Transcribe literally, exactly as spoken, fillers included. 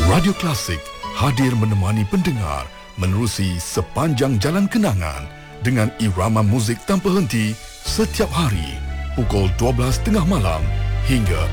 Radio Klasik hadir menemani pendengar menerusi sepanjang jalan kenangan dengan irama muzik tanpa henti setiap hari pukul dua belas tengah malam hingga